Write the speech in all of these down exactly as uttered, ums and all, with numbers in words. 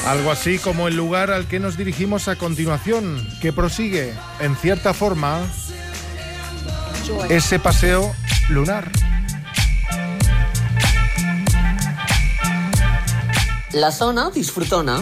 Algo así como el lugar al que nos dirigimos a continuación, que prosigue, en cierta forma, ese paseo lunar. La zona disfrutona.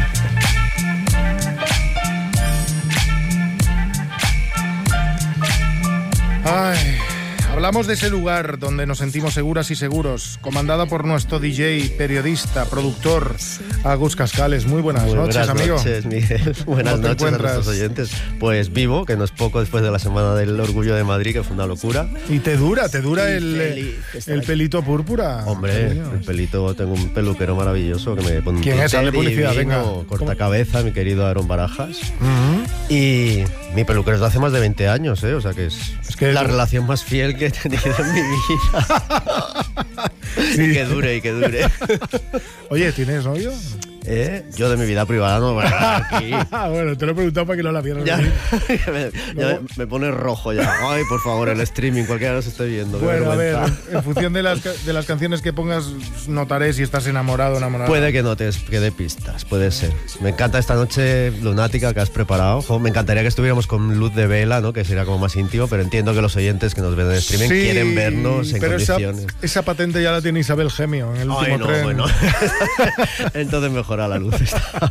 Ay, hablamos de ese lugar donde nos sentimos seguras y seguros, comandada por nuestro D J, periodista, productor, Agus Cascales. Muy buenas Muy noches, buenas amigo. Noches, Miguel. Buenas noches a nuestros oyentes. Pues vivo, que no es poco después de la Semana del Orgullo de Madrid, que fue una locura. Y te dura, te dura el, feliz, el pelito púrpura. Hombre, el pelito, tengo un peluquero maravilloso que me pone un ¿Quién es? Dale publicidad, divino, venga. corta cabeza, mi querido Aaron Barajas. Uh-huh. Y mi peluquero es de hace más de veinte años, ¿eh? O sea que es, es que la tú... relación más fiel que he tenido en mi vida. Sí. Y que dure, y que dure. Oye, ¿tienes novio? ¿Eh? Yo de mi vida privada no, bueno, aquí. Bueno, te lo he preguntado para que no la vieras. Ya, me, ya me, me pone rojo ya. Ay, por favor, el streaming, cualquiera nos esté viendo. Bueno, a ver, en función de las, de las canciones que pongas, notaré si estás enamorado o enamorado. Puede que notes, que dé pistas, puede ser. Me encanta esta noche lunática que has preparado. Jo, me encantaría que estuviéramos con luz de vela, ¿no? Que sería como más íntimo, pero entiendo que los oyentes que nos ven en streaming sí, quieren vernos en pero condiciones. Esa, esa patente ya la tiene Isabel Gemio en el último Ay, no, tren. Bueno. Entonces mejora la luz.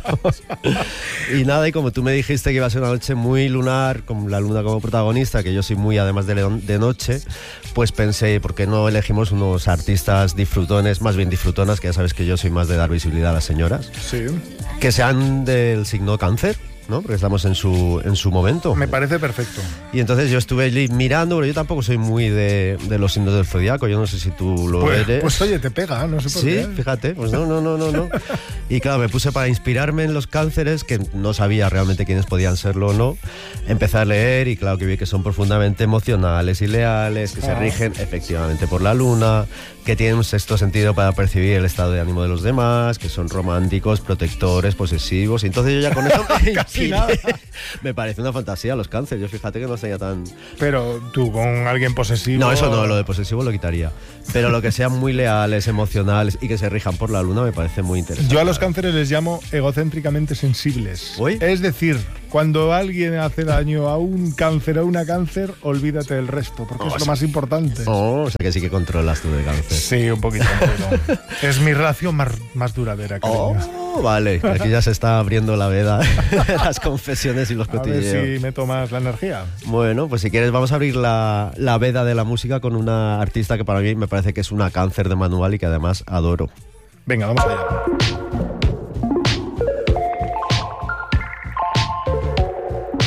Y nada, y como tú me dijiste que iba a ser una noche muy lunar, con la luna como protagonista, que yo soy muy además de, de noche, pues pensé, ¿por qué no elegimos unos artistas disfrutones, más bien disfrutonas, que ya sabes que yo soy más de dar visibilidad a las señoras? Sí. Que sean del signo Cáncer, ¿no? Porque estamos en su, en su momento. Me parece perfecto. Y entonces yo estuve mirando, pero yo tampoco soy muy de, de los signos del zodiaco, yo no sé si tú lo pues, eres. Pues oye, te pega, no sé por sí, qué. Sí, fíjate, pues no, no, no, no, no. Y claro, me puse para inspirarme en los cánceres, que no sabía realmente quiénes podían serlo o no. Empecé a leer y claro que vi que son profundamente emocionales y leales, que ah. se rigen efectivamente por la luna, que tienen un sexto sentido para percibir el estado de ánimo de los demás, que son románticos, protectores, posesivos. Y entonces yo ya con eso me casi nada. Me parece una fantasía los cánceres. Yo fíjate que no sería tan... Pero tú con alguien posesivo... No, eso no, lo de posesivo lo quitaría. Pero lo que sean muy leales, emocionales y que se rijan por la luna me parece muy interesante. Yo a los cánceres les llamo egocéntricamente sensibles. ¿Uy? Es decir, cuando alguien hace daño a un cáncer o a una cáncer, olvídate del resto, porque oh, es lo más importante. Oh, o sea que sí que controlas tú de cáncer. Sí, un poquito. Un poquito. Es mi relación más, más duradera, cariño. Oh, vale. Aquí ya se está abriendo la veda. Las confesiones y los cotilleos. A ver si me tomas la energía. Bueno, pues si quieres vamos a abrir la, la veda de la música con una artista que para mí me parece que es una cáncer de manual y que además adoro. Venga, vamos allá.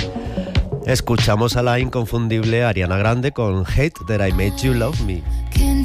Escuchamos a la inconfundible Ariana Grande con Hate That I Made You Love Me.